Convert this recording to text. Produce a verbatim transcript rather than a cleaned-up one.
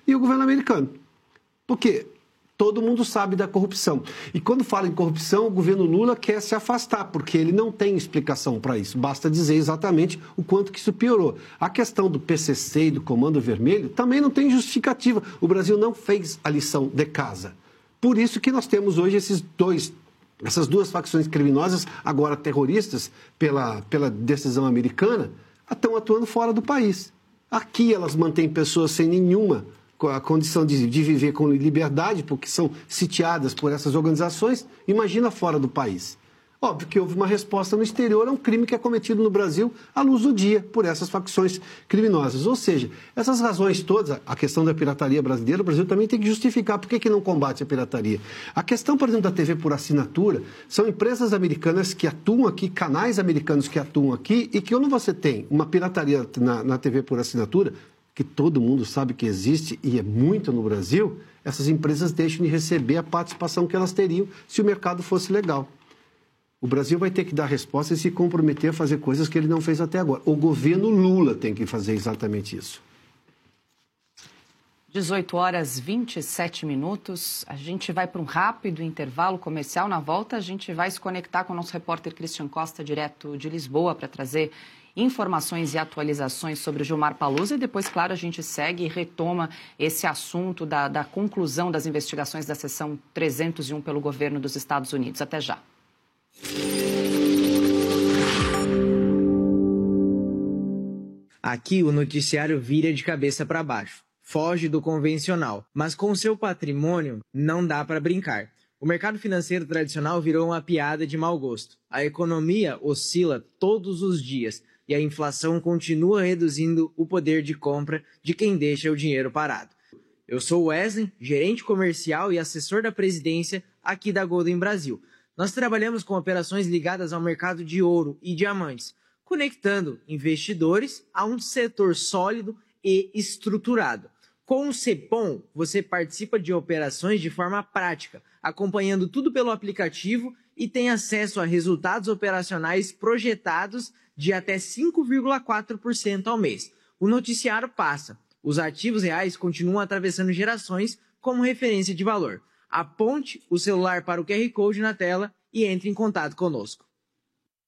e o governo americano. Por quê? Todo mundo sabe da corrupção. E quando fala em corrupção, o governo Lula quer se afastar, porque ele não tem explicação para isso. Basta dizer exatamente o quanto que isso piorou. A questão do P C C e do Comando Vermelho também não tem justificativa. O Brasil não fez a lição de casa. Por isso que nós temos hoje esses dois, essas duas facções criminosas, agora terroristas, pela, pela decisão americana, estão atuando fora do país. Aqui elas mantêm pessoas sem nenhuma a condição de, de viver com liberdade, porque são sitiadas por essas organizações, imagina fora do país. Óbvio que houve uma resposta no exterior a um crime que é cometido no Brasil à luz do dia por essas facções criminosas. Ou seja, essas razões todas, a questão da pirataria brasileira, o Brasil também tem que justificar por que, que não combate a pirataria. A questão, por exemplo, da T V por assinatura, são empresas americanas que atuam aqui, canais americanos que atuam aqui, e que quando você tem uma pirataria na, na T V por assinatura, que todo mundo sabe que existe e é muito no Brasil, essas empresas deixam de receber a participação que elas teriam se o mercado fosse legal. O Brasil vai ter que dar resposta e se comprometer a fazer coisas que ele não fez até agora. O governo Lula tem que fazer exatamente isso. dezoito horas e vinte e sete minutos. A gente vai para um rápido intervalo comercial. Na volta, a gente vai se conectar com o nosso repórter Christian Costa, direto de Lisboa, para trazer informações e atualizações sobre o Gilmar Palusa. E depois, claro, a gente segue e retoma esse assunto da, da conclusão das investigações da seção trezentos e um pelo governo dos Estados Unidos. Até já. Aqui o noticiário vira de cabeça para baixo. Foge do convencional, mas com seu patrimônio não dá para brincar. O mercado financeiro tradicional virou uma piada de mau gosto. A economia oscila todos os dias e a inflação continua reduzindo o poder de compra de quem deixa o dinheiro parado. Eu sou Wesley, gerente comercial e assessor da presidência aqui da Golden Brasil. Nós trabalhamos com operações ligadas ao mercado de ouro e diamantes, conectando investidores a um setor sólido e estruturado. Com o Cepom, você participa de operações de forma prática, acompanhando tudo pelo aplicativo e tem acesso a resultados operacionais projetados de até cinco vírgula quatro por cento ao mês. O noticiário passa. Os ativos reais continuam atravessando gerações como referência de valor. Aponte o celular para o Q R Code na tela e entre em contato conosco.